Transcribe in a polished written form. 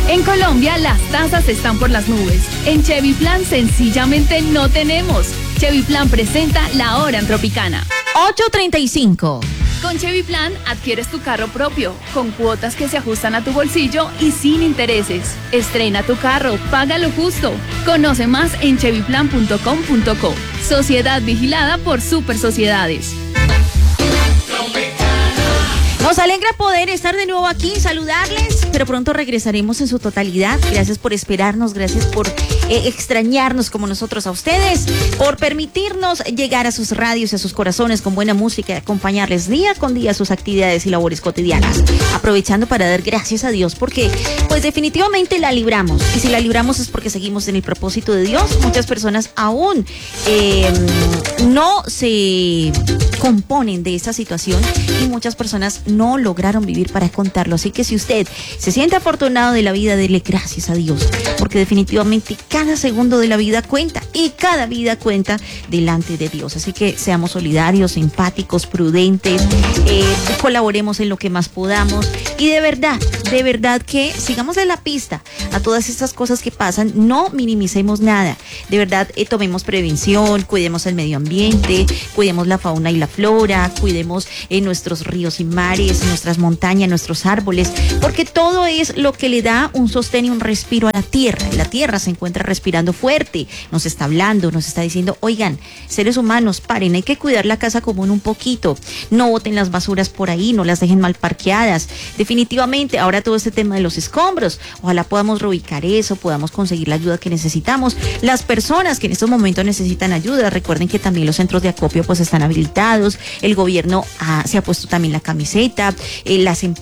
En Colombia las tasas están por las nubes. En Chevy Plan sencillamente no tenemos. Chevy Plan presenta La Hora en Tropicana. 8:35. Con Chevy Plan adquieres tu carro propio, con cuotas que se ajustan a tu bolsillo y sin intereses. Estrena tu carro, paga lo justo. Conoce más en chevyplan.com.co. Sociedad vigilada por Super Sociedades. Nos alegra poder estar de nuevo aquí, saludarles, pero pronto regresaremos en su totalidad. Gracias por esperarnos, gracias por extrañarnos como nosotros a ustedes, por permitirnos llegar a sus radios y a sus corazones con buena música y acompañarles día con día sus actividades y labores cotidianas. Aprovechando para dar gracias a Dios porque pues definitivamente la libramos, y si la libramos es porque seguimos en el propósito de Dios. Muchas personas aún no se componen de esta situación y muchas personas no lograron vivir para contarlo. Así que si usted se siente afortunado de la vida, dele gracias a Dios, porque definitivamente cada segundo de la vida cuenta y cada vida cuenta delante de Dios. Así que seamos solidarios, empáticos, prudentes, colaboremos en lo que más podamos y de verdad que sigamos en la pista a todas estas cosas que pasan. No minimicemos nada, de verdad tomemos prevención, cuidemos el medio ambiente, cuidemos la fauna y la flora, cuidemos nuestros ríos y mares, nuestras montañas, nuestros árboles, porque todo es lo que le da un sostén y un respiro a la tierra. La tierra se encuentra respirando fuerte, nos está hablando, nos está diciendo, oigan, seres humanos, paren, hay que cuidar la casa común un poquito, no boten las basuras por ahí, no las dejen mal parqueadas. Definitivamente, ahora todo este tema de los escombros, ojalá podamos reubicar eso, podamos conseguir la ayuda que necesitamos. Las personas que en estos momentos necesitan ayuda, recuerden que también los centros de acopio pues están habilitados, el gobierno se ha puesto también la camiseta, las empresas